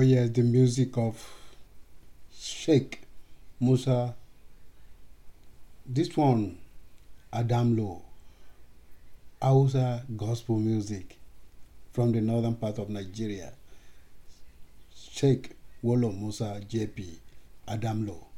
yes, the music of Sheikh Musa. This one, Adam Low, Hausa gospel music from the northern part of Nigeria. Sheikh Wolo Musa JP, Adam Low.